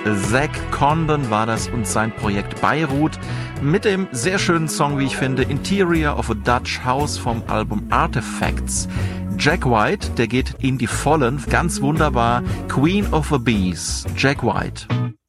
Zach Condon war das und sein Projekt Beirut mit dem sehr schönen Song, wie ich finde, Interior of a Dutch House vom Album Artifacts. Jack White, der geht in die Vollen, ganz wunderbar. Queen of the Bees, Jack White.